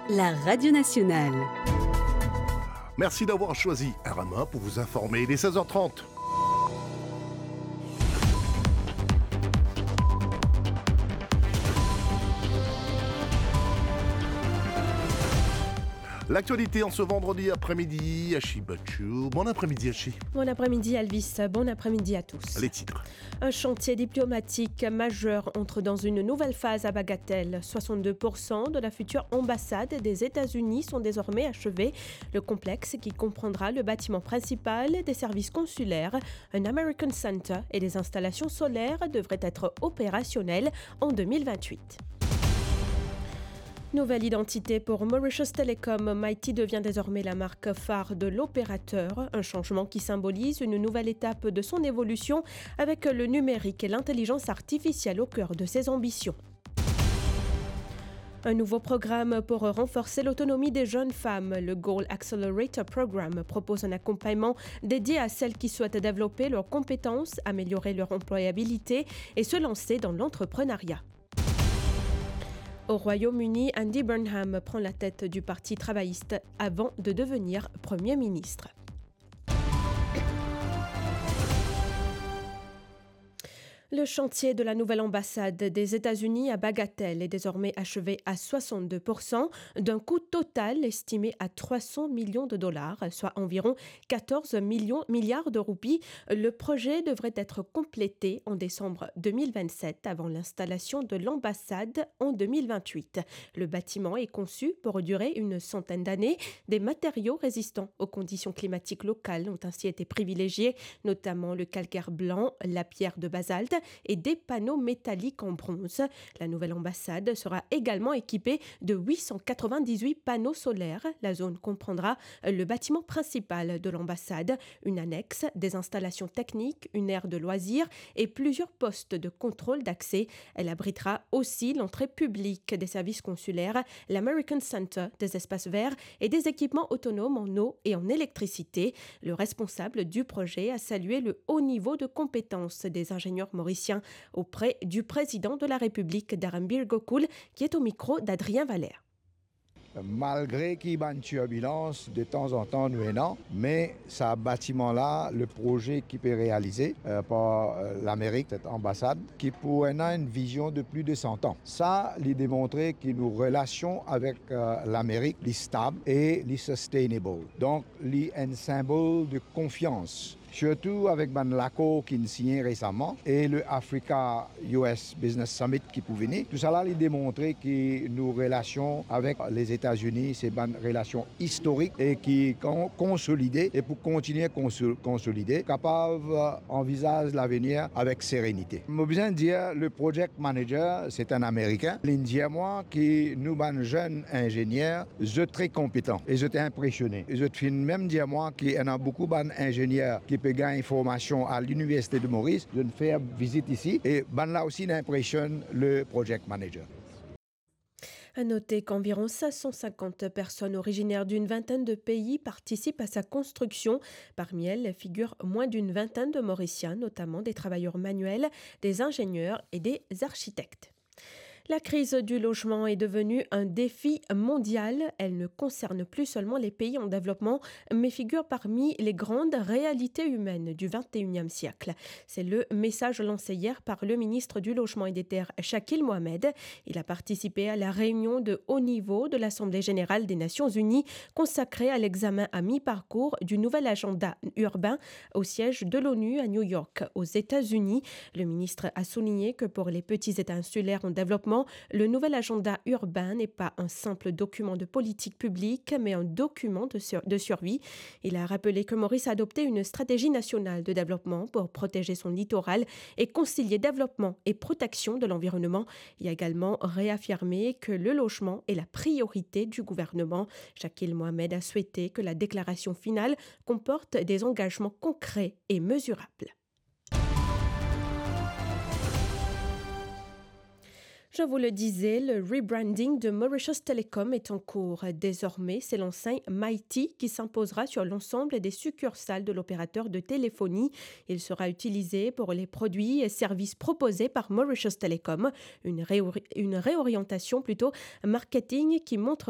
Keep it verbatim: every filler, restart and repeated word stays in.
La Radio Nationale. Merci d'avoir choisi R M A pour vous informer. Il est seize heures trente. L'actualité en ce vendredi après-midi, Hachi Bachou. Bon après-midi, Hachi. Bon après-midi, Elvis. Bon après-midi à tous. Les titres. Un chantier diplomatique majeur entre dans une nouvelle phase à Bagatelle. soixante-deux pour cent de la future ambassade des États-Unis sont désormais achevés. Le complexe, qui comprendra le bâtiment principal, des services consulaires, un American Center et des installations solaires, devrait être opérationnel en deux mille vingt-huit. Nouvelle identité pour Mauritius Telecom. Mighty devient désormais la marque phare de l'opérateur, un changement qui symbolise une nouvelle étape de son évolution avec le numérique et l'intelligence artificielle au cœur de ses ambitions. Un nouveau programme pour renforcer l'autonomie des jeunes femmes. Le Goal Accelerator Program propose un accompagnement dédié à celles qui souhaitent développer leurs compétences, améliorer leur employabilité et se lancer dans l'entrepreneuriat. Au Royaume-Uni, Andy Burnham prend la tête du Parti travailliste avant de devenir Premier ministre. Le chantier de la nouvelle ambassade des États-Unis à Bagatelle est désormais achevé à soixante-deux pour cent d'un coût total estimé à trois cents millions de dollars, soit environ quatorze milliards de roupies. Le projet devrait être complété en décembre deux mille vingt-sept avant l'installation de l'ambassade en deux mille vingt-huit. Le bâtiment est conçu pour durer une centaine d'années. Des matériaux résistants aux conditions climatiques locales ont ainsi été privilégiés, notamment le calcaire blanc, la pierre de basalte et des panneaux métalliques en bronze. La nouvelle ambassade sera également équipée de huit cent quatre-vingt-dix-huit panneaux solaires. La zone comprendra le bâtiment principal de l'ambassade, une annexe, des installations techniques, une aire de loisirs et plusieurs postes de contrôle d'accès. Elle abritera aussi l'entrée publique des services consulaires, l'American Center, des espaces verts et des équipements autonomes en eau et en électricité. Le responsable du projet a salué le haut niveau de compétences des ingénieurs mauriciens auprès du président de la République, Darambir Gokul, qui est au micro d'Adrien Valère. Malgré qu'il y a une turbulence de temps en temps, nous et non, mais ce bâtiment-là, le projet qui peut réaliser euh, par euh, l'Amérique, cette ambassade, qui pourrait avoir une vision de plus de cent ans. Ça, il démontrer que nos relations avec euh, l'Amérique, les stables et les sustainable. Donc, il un symbole de confiance. Surtout avec l'accord qui est signé récemment et le Africa U S Business Summit qui peut venir. Tout ça il démontre que nos relations avec les États-Unis, c'est une relation historique et qui sont consolidées et pour continuer à consolider, capable d'envisager l'avenir avec sérénité. Je besoin de dire le project manager, c'est un Américain. Il dit à moi que nous, un jeune ingénieur, je suis très compétent et je suis impressionné. Et je suis même dire à moi qu'il y a beaucoup d'ingénieurs qui peut gagner information à l'Université de Maurice, de faire visite ici et ben là aussi l'impressionne le project manager. À noter qu'environ cinq cent cinquante personnes originaires d'une vingtaine de pays participent à sa construction. Parmi elles figurent moins d'une vingtaine de Mauriciens, notamment des travailleurs manuels, des ingénieurs et des architectes. La crise du logement est devenue un défi mondial. Elle ne concerne plus seulement les pays en développement, mais figure parmi les grandes réalités humaines du vingt et unième siècle. C'est le message lancé hier par le ministre du Logement et des Terres, Shakil Mohamed. Il a participé à la réunion de haut niveau de l'Assemblée générale des Nations unies consacrée à l'examen à mi-parcours du nouvel agenda urbain au siège de l'ONU à New York, aux États-Unis. Le ministre a souligné que pour les petits États insulaires en développement, le nouvel agenda urbain n'est pas un simple document de politique publique, mais un document de, sur- de survie. Il a rappelé que Maurice a adopté une stratégie nationale de développement pour protéger son littoral et concilier développement et protection de l'environnement. Il a également réaffirmé que le logement est la priorité du gouvernement. Shakil Mohamed a souhaité que la déclaration finale comporte des engagements concrets et mesurables. Je vous le disais, le rebranding de Mauritius Telecom est en cours. Désormais, c'est l'enseigne Mighty qui s'imposera sur l'ensemble des succursales de l'opérateur de téléphonie. Il sera utilisé pour les produits et services proposés par Mauritius Telecom. Une, réori- une réorientation plutôt marketing qui montre